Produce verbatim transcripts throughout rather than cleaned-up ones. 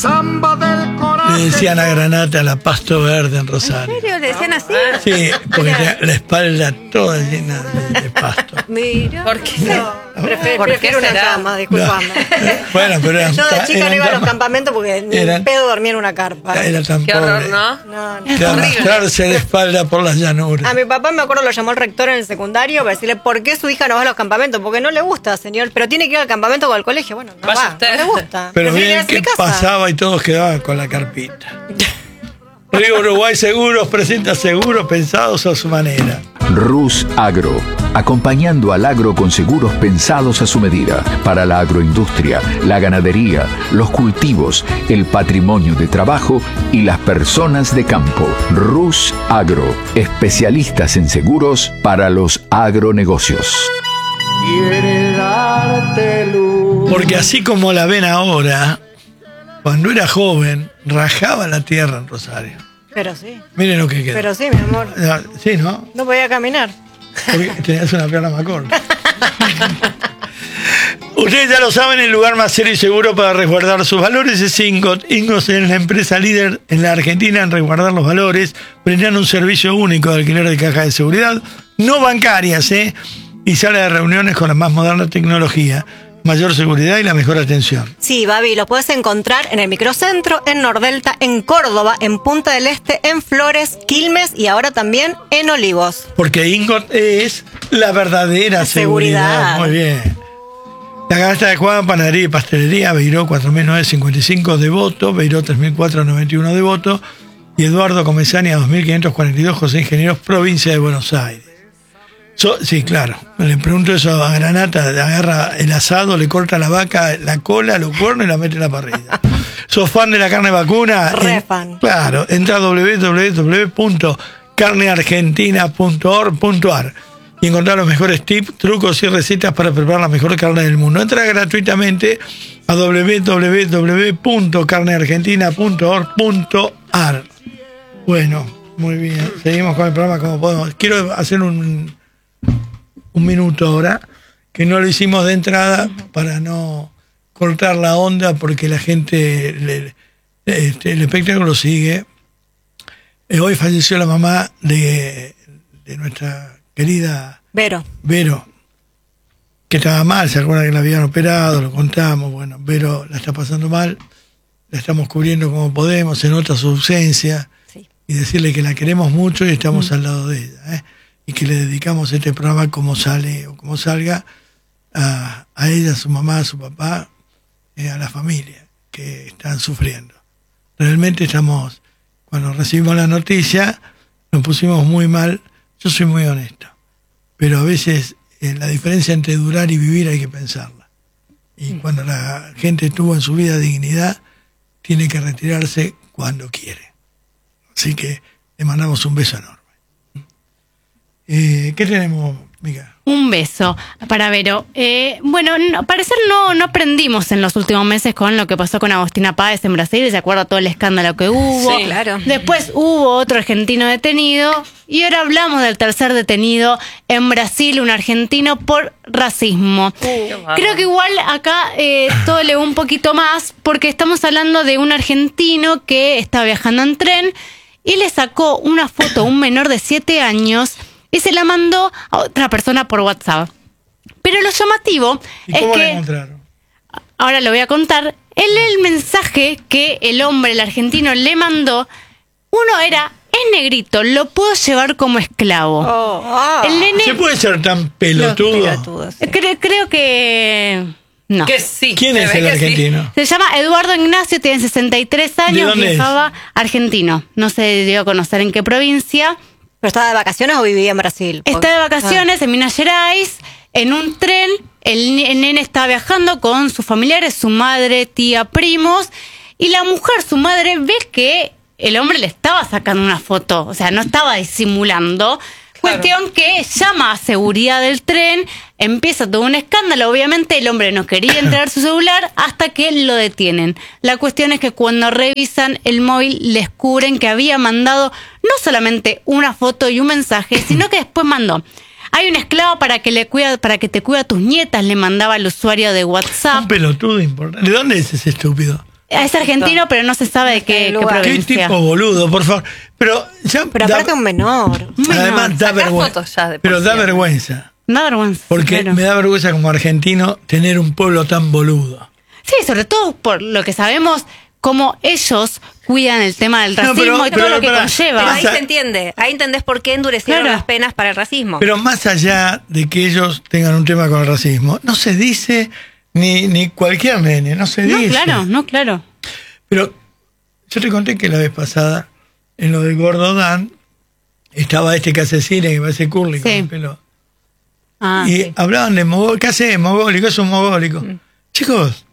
samba del coraje. Le decían a Granata la Pasto Verde en Rosario. ¿En serio? ¿Le decían así? Sí, porque tenía la espalda toda llena de, de pasto. Mira. ¿Por qué? No. Prefiero, ¿Por qué prefiero una será? cama, disculpame. No. Bueno, pero eran, Yo de chica eran no iba a los tan- campamentos porque ni eran- en pedo dormía en una carpa. Era tan Qué pobre. horror, ¿no? No, no. De arrastrarse de espalda por las llanuras. A mi papá, me acuerdo, lo llamó el rector en el secundario para decirle por qué su hija no va a los campamentos. Porque no le gusta, señor. Pero tiene que ir al campamento o al colegio. Bueno, no Vaya va, usted. no le gusta. Pero Prefiere bien quedarse en que casa. pasaba y todos quedaban con la carpita. Río Uruguay Seguros presenta seguros pensados a su manera. Rus Agro, acompañando al agro con seguros pensados a su medida, para la agroindustria, la ganadería, los cultivos, el patrimonio de trabajo y las personas de campo. Rus Agro, especialistas en seguros para los agronegocios. Quiere darte luz. Porque así como la ven ahora, cuando era joven, rajaba la tierra en Rosario. Pero sí. Miren lo que queda. Pero sí, mi amor. Sí, ¿no? No podía caminar. Porque tenías una pierna más corta. Ustedes ya lo saben, el lugar más serio y seguro para resguardar sus valores es Ingot. Ingot es la empresa líder en la Argentina en resguardar los valores, brindando un servicio único de alquiler de cajas de seguridad, no bancarias, ¿eh? Y sala de reuniones con la más moderna tecnología, mayor seguridad y la mejor atención. Sí, Babi, lo puedes encontrar en el Microcentro, en Nordelta, en Córdoba, en Punta del Este, en Flores, Quilmes y ahora también en Olivos. Porque Ingot es la verdadera seguridad. Seguridad. Muy bien. La canasta de Juan, panadería y pastelería, Beiró cuatro mil novecientos cincuenta y cinco Devoto, Beiró tres mil cuatrocientos noventa y uno Devoto y Eduardo Comesaña dos mil quinientos cuarenta y dos José Ingenieros, provincia de Buenos Aires. So, sí, claro. Le pregunto eso a Granata, agarra el asado, le corta la vaca, la cola, los cuernos y la mete en la parrilla. ¿Sos fan de la carne vacuna? Re En- fan. Claro, entra a doble u doble u doble u punto carne argentina punto org punto a r y encontrar los mejores tips, trucos y recetas para preparar la mejor carne del mundo. Entra gratuitamente a doble u doble u doble u punto carne argentina punto org punto a r. Bueno, muy bien. Seguimos con el programa como podemos. Quiero hacer un, un minuto ahora, que no lo hicimos de entrada para no cortar la onda, porque la gente, le- este, el espectáculo sigue. Eh, hoy falleció la mamá de, de nuestra querida Vero. Vero, que estaba mal, se acuerdan que la habían operado, lo contamos, bueno, Vero la está pasando mal, la estamos cubriendo como podemos, se nota su ausencia, Sí. y decirle que la queremos mucho y estamos al lado de ella, ¿eh? Y que le dedicamos este programa como sale o como salga a, a ella, a su mamá, a su papá, eh, a la familia que están sufriendo. Realmente estamos, cuando recibimos la noticia, nos pusimos muy mal. Yo soy muy honesto, pero a veces eh, la diferencia entre durar y vivir hay que pensarla. Y cuando la gente tuvo en su vida dignidad, tiene que retirarse cuando quiere. Así que le mandamos un beso enorme. Eh, ¿Qué tenemos, Mica? Un beso para Vero. Eh, bueno, no, al parecer no, no aprendimos en los últimos meses con lo que pasó con Agostina Páez en Brasil. ¿Se acuerda todo el escándalo que hubo? Sí, claro. Después hubo otro argentino detenido. Y ahora hablamos del tercer detenido en Brasil, un argentino por racismo. Creo que igual acá eh, todo le va un poquito más, porque estamos hablando de un argentino que estaba viajando en tren y le sacó una foto a un menor de siete años y se la mandó a otra persona por WhatsApp. Pero lo llamativo ¿Y es cómo la que, encontraron? ahora lo voy a contar, el, el mensaje que el hombre, el argentino, le mandó, uno era, es negrito, lo puedo llevar como esclavo. Oh. El nene, ¿Se puede ser tan pelotudo? Pelotudos. creo, creo que no. Que sí. ¿Quién se es ve el que sí. argentino? Se llama Eduardo Ignacio, tiene sesenta y tres años, dónde es? viajaba argentino. No se dio a conocer en qué provincia. ¿Pero estaba de vacaciones o vivía en Brasil? Está de vacaciones en Minas Gerais, en un tren. El, el nene estaba viajando con sus familiares, su madre, tía, primos. Y la mujer, su madre, ve que el hombre le estaba sacando una foto. O sea, no estaba disimulando. Claro. Cuestión que llama a seguridad del tren, empieza todo un escándalo. Obviamente el hombre no quería entregar su celular hasta que lo detienen. La cuestión es que cuando revisan el móvil les descubren que había mandado no solamente una foto y un mensaje, sino que después mandó: hay un esclavo para que le cuida, para que te cuida a tus nietas, le mandaba al usuario de WhatsApp. Un pelotudo importante. ¿De dónde es ese estúpido? Es argentino, pero no se sabe de qué, qué lugar. Qué provincia. tipo boludo, por favor. Pero, ya Pero da- aparte un menor. además da Sacá vergüenza. fotos ya de por Pero da sí. vergüenza. Da vergüenza. Porque claro. me da vergüenza como argentino tener un pueblo tan boludo. Sí, sobre todo por lo que sabemos, cómo ellos cuidan el tema del No, racismo pero- y todo pero lo que pará. conlleva. Pero ahí Pasa- se entiende, ahí entendés por qué endurecieron Claro. las penas para el racismo. Pero más allá de que ellos tengan un tema con el racismo, no se dice ni, ni cualquier nene, no se No, dice. claro, no, claro. Pero yo te conté que la vez pasada, en lo de Gordo Dan, estaba este que hace cine, que parece Curly con Sí. el pelo. Ah, y sí. hablaban de mogólico. ¿Qué hace? Mogólico, es un mogólico. Chicos,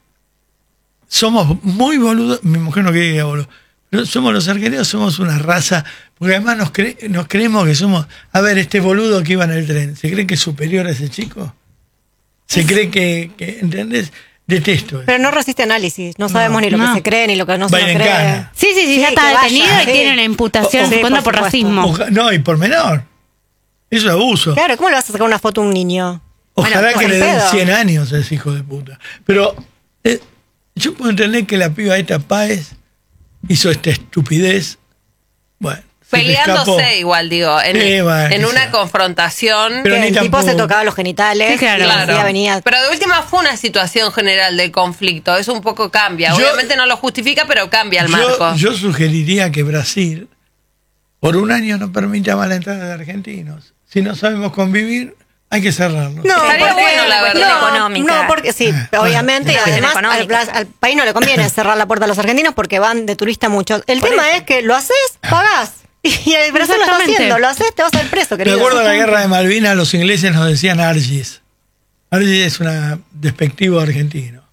somos muy boludos. Mi mujer no quiere que diga boludo. Pero somos los argentinos, somos una raza. Porque además nos, cre- nos creemos que somos. A ver, este boludo que iba en el tren, ¿se cree que es superior a ese chico? ¿Se cree que, que ¿entendés? Detesto eso. Pero no resiste análisis. No sabemos ni lo no. que se cree ni lo que no se Vayan lo en cree. cana. Sí, sí, sí, Sí, ya que está vaya, detenido y sí. tiene una imputación O- o- en Sí, cuenta por por supuesto. racismo. Oja- no, y por menor. Eso es abuso. Claro, ¿cómo le vas a sacar una foto a un niño? Ojalá Bueno, que por le el den pedo. cien años a ese hijo de puta. Pero eh, yo puedo entender que la piba esta Páez hizo esta estupidez. Bueno, se le escapó. Peleándose igual, digo, en, Sí, bueno, en que una sea. confrontación. Pero Que ni el tipo tampoco- se tocaba los genitales. Sí, claro. y Claro. decía, venía. Pero de última fue una situación general del conflicto. Eso un poco cambia. Yo- Obviamente no lo justifica, pero cambia el marco. Yo, yo sugeriría que Brasil por un año no permita más la entrada de argentinos. Si no sabemos convivir, hay que cerrarlo. No, Estaría porque- bueno, la verdad. No, económica. no, porque sí, Ah, obviamente, y bueno. además Económica. al, al país no le conviene cerrar la puerta a los argentinos porque van de turista muchos. El tema es que lo haces, pagás. Y el Brasil lo está Exactamente. haciendo, lo haces, te vas al preso, De querido. acuerdo a la guerra de Malvinas, los ingleses nos decían Argis. Argis es un despectivo argentino.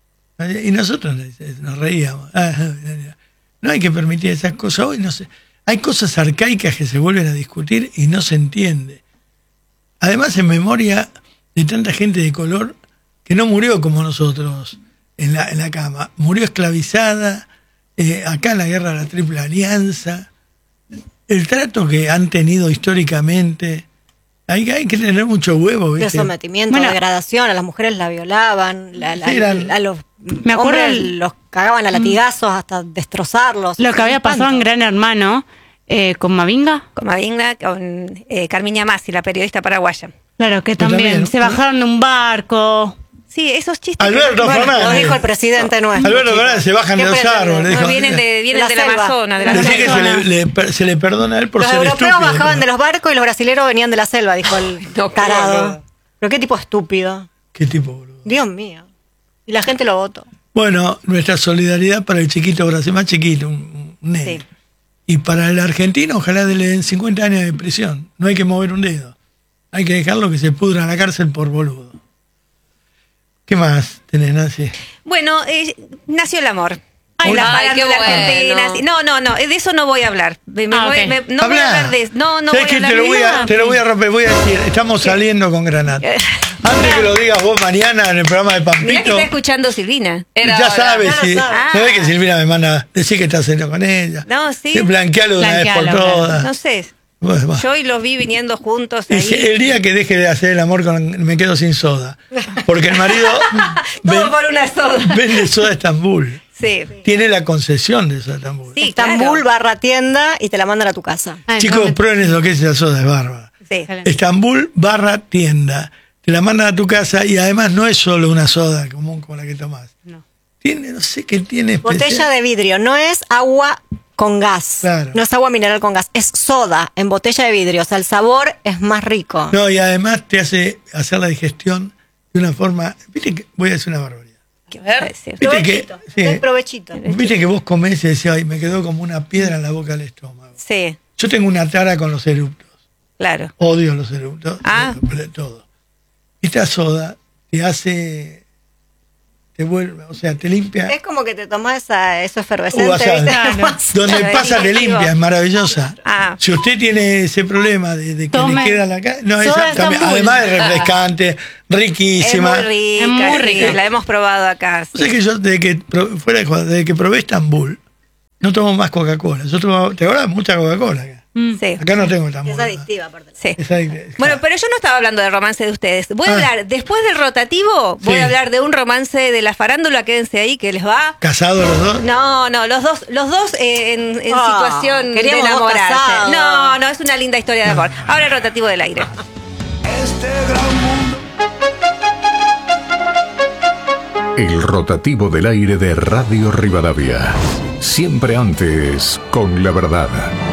Y nosotros nos reíamos. Ah, no hay que permitir esas cosas. Hoy no sé. Hay cosas arcaicas que se vuelven a discutir y no se entiende. Además, en memoria de tanta gente de color que no murió como nosotros en la, en la cama. Murió esclavizada, eh, acá en la guerra de la Triple Alianza. El trato que han tenido históricamente, hay, hay que tener mucho huevo, De ¿viste? sometimiento, Bueno. degradación, a las mujeres la violaban, la, la- Sí, eran- a los Me acuerdo hombres el- los cagaban a latigazos hasta destrozarlos. Lo que había pasado en Gran Hermano eh, con Mavinga. Con Mavinga, con eh, Carmiña Masi, la periodista paraguaya. Claro, que Pero también, también, se ¿no? bajaron de un barco. Sí, esos chistes. Alberto Bueno, lo Fernández. dijo el presidente nuestro. Alberto chicos. Fernández, se bajan de ¿Qué los pretenden? árboles. No, dijo, vienen de, vienen la de la selva. Amazonas, de la De la Decí que se Amazonas. le, le per- se le perdona a él por Los ser europeos estúpido. bajaban de los barcos y los brasileros venían de la selva, dijo el No, qué tarado. boludo. Pero qué tipo estúpido. Qué tipo, boludo. Dios mío. Y la gente lo votó. Bueno, nuestra solidaridad para el chiquito Brasil, más chiquito, un, un nene. Sí. Y para el argentino, ojalá le den cincuenta años de prisión. No hay que mover un dedo. Hay que dejarlo que se pudra en la cárcel por boludo. ¿Qué más tenés, Nancy? Bueno, eh, nació el amor. Ay, la ay, qué farándula bueno. argentina. sí. No, no, no, de eso no voy a hablar. Me- me Ah, voy- ok. me- no voy Habla. a hablar de eso. No, no ¿Sabés voy qué? a hablar te, lo de voy eso. a, te lo voy a romper, voy a decir, estamos saliendo con Granat. Antes que lo digas vos mañana en el programa de Mirá que Pampito, está escuchando Silvina. Era ya ahora. sabes, ya lo si, sabe. ¿sabés Ah. que Silvina me manda decir que está saliendo con ella? No, sí. Que blanquealo de una vez por Blanquealo, todas. No sé. Bueno, va. Yo hoy los vi viniendo juntos Y ahí. si el día que deje de hacer el amor con me quedo sin soda. Porque el marido Todo ven- por una soda. vende soda Estambul. Sí. Tiene la concesión de soda Estambul. Sí, Estambul claro. barra tienda y te la mandan a tu casa. Ah, Chicos, no, prueben lo que es esa soda, es bárbara. Sí. Estambul barra tienda. Te la mandan a tu casa y además no es solo una soda común como la que tomás. No. Tiene, no sé qué tiene especial. Botella de vidrio, no es agua con gas. Claro. No es agua mineral con gas, es soda en botella de vidrio. O sea, el sabor es más rico. No, y además te hace hacer la digestión de una forma. Viste que voy a decir una barbaridad. ¿Qué vas a decir? Viste que, Provechito, sí, el provechito. viste que vos comés y decís, ay, me quedó como una piedra en la boca del estómago. Sí, Yo tengo una tara con los eructos. claro. Odio los eructos. Ah. de Todo. Esta soda te hace. Te vuelve, o sea, te limpia. Es como que te tomás esa, eso efervescente, Uva sal. ¿viste? Claro. Donde Claro, pasa te digestivo. limpia, es maravillosa. Ah. Si usted tiene ese problema de, de que Tome le queda la cara. No, soda esa también, Estambul. además es refrescante, Es riquísima. muy rica. Es muy sí, rica. La hemos probado acá. sí. O sea que yo, desde que, pro- fuera de joda, desde que probé Estambul, no tomo más Coca-Cola. Yo tomo, ¿te acuerdas? Mucha Coca-Cola acá. Sí. Acá no tengo tan Es buena. adictiva, aparte. Sí. Es adictiva. Bueno, pero yo no estaba hablando del romance de ustedes. Voy a Ah. hablar, después del rotativo, voy Sí. a hablar de un romance de la farándula. Quédense ahí, que les va. ¿Casados los dos? No, no, los dos, los dos eh, en, en Ah, situación de queríamos dos enamorarse. casados. No, no, es una linda historia de amor. Ahora el rotativo del aire. El rotativo del aire de Radio Rivadavia. Siempre antes con la verdad.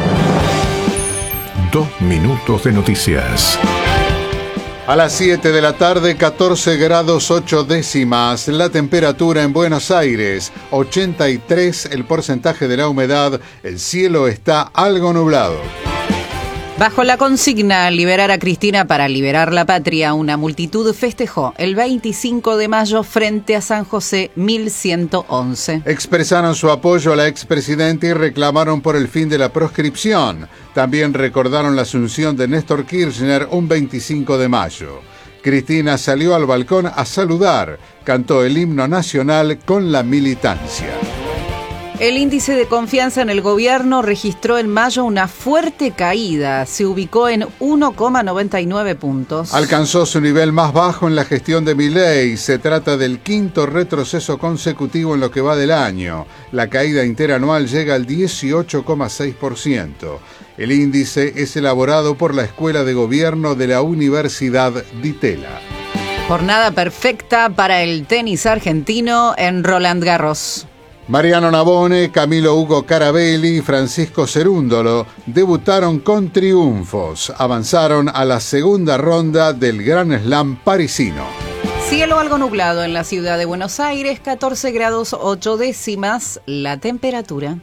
Dos minutos de noticias. A las siete de la tarde, catorce grados ocho décimas. La temperatura en Buenos Aires, ochenta y tres el porcentaje de la humedad. El cielo está algo nublado. Bajo la consigna Liberar a Cristina para liberar la patria, una multitud festejó el veinticinco de mayo frente a San José mil ciento once. Expresaron su apoyo a la expresidenta y reclamaron por el fin de la proscripción. También recordaron la asunción de Néstor Kirchner un veinticinco de mayo. Cristina salió al balcón a saludar, cantó el himno nacional con la militancia. El índice de confianza en el gobierno registró en mayo una fuerte caída. Se ubicó en uno coma noventa y nueve puntos. Alcanzó su nivel más bajo en la gestión de Milei. Se trata del quinto retroceso consecutivo en lo que va del año. La caída interanual llega al dieciocho coma seis por ciento. El índice es elaborado por la Escuela de Gobierno de la Universidad Di Tella. Jornada perfecta para el tenis argentino en Roland Garros. Mariano Navone, Camilo Hugo Carabelli y Francisco Cerúndolo debutaron con triunfos. Avanzaron a la segunda ronda del Grand Slam parisino. Cielo algo nublado en la ciudad de Buenos Aires, catorce grados ocho décimas la temperatura.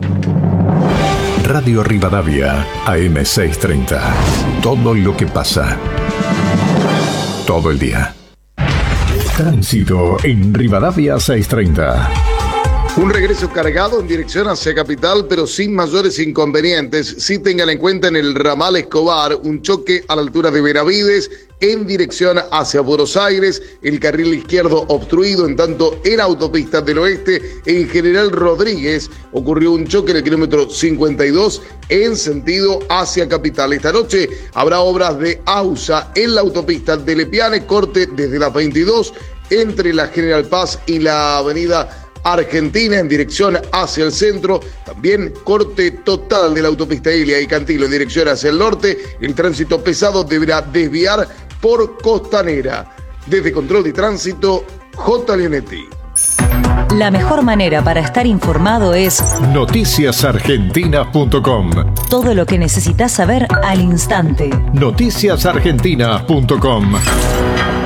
Radio Rivadavia, A M seiscientos treinta. Todo lo que pasa. Todo el día. Tránsito en Rivadavia seiscientos treinta. Un regreso cargado en dirección hacia Capital, pero sin mayores inconvenientes. Sí tengan en cuenta en el ramal Escobar, un choque a la altura de Benavides en dirección hacia Buenos Aires, el carril izquierdo obstruido, en tanto en autopista del oeste, en General Rodríguez, ocurrió un choque en el kilómetro cincuenta y dos en sentido hacia Capital. Esta noche habrá obras de AUSA en la autopista de Lepiane, corte desde las veintidós entre la General Paz y la avenida Argentina en dirección hacia el centro, también corte total de la autopista Ilia y Cantilo en dirección hacia el norte. El tránsito pesado deberá desviar por Costanera. Desde Control de Tránsito, J. Leonetti. La mejor manera para estar informado es noticias argentinas punto com. Todo lo que necesitas saber al instante. noticias argentinas punto com.